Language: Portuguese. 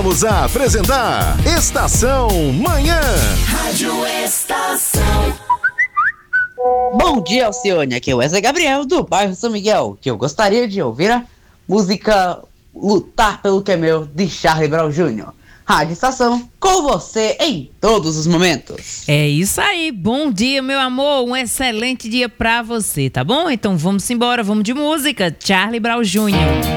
Voltamos a apresentar Estação Manhã. Rádio Estação. Bom dia, Alcione. Aqui é o Wesley Gabriel, do bairro São Miguel, que eu gostaria de ouvir a música Lutar pelo que é Meu, de Charlie Brown Jr. Rádio Estação, com você em todos os momentos. É isso aí, bom dia, meu amor, um excelente dia pra você, tá bom? Então vamos embora, vamos de música, Charlie Brown Jr.